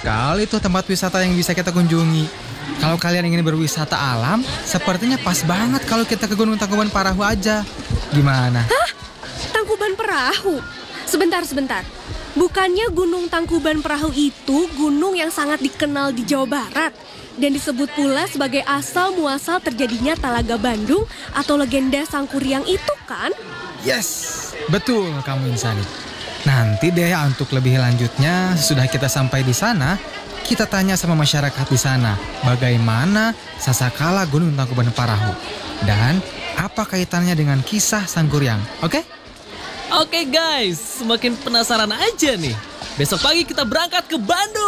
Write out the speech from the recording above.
sekali tuh tempat wisata yang bisa kita kunjungi. Kalau kalian ingin berwisata alam, sepertinya pas banget kalau kita ke Gunung Tangkuban Parahu aja. Gimana? Tangkuban Perahu? Sebentar. Bukannya Gunung Tangkuban Perahu itu gunung yang sangat dikenal di Jawa Barat dan disebut pula sebagai asal muasal terjadinya Talaga Bandung atau legenda Sangkuriang itu kan? Yes, betul kamu Insani. Nanti deh untuk lebih lanjutnya sesudah kita sampai di sana, kita tanya sama masyarakat di sana bagaimana sasakala Gunung Tangkuban Parahu dan apa kaitannya dengan kisah Sangkuriang. Oke? Oke guys, semakin penasaran aja nih. Besok pagi kita berangkat ke Bandung.